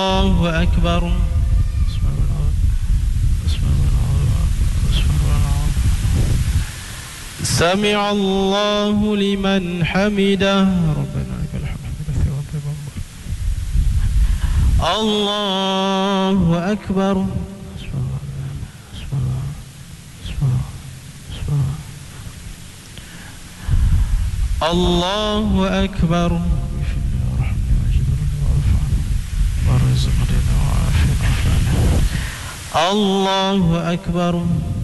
الله أكبر. سمع الله لمن حمده. ربنا لك الحمد كثيرا طيبا مباركا. الله أكبر. الله أكبر. الله أكبر.